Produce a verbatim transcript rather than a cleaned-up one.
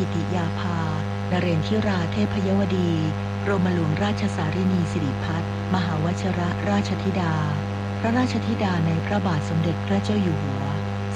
กิติยาภานเรนทิราเทพยวดีกรมหลวงราชสารินีสิริพัฒน์มหาวชิรราชธิดาพระราชธิดาในพระบาทสมเด็จพระเจ้าอยู่หัว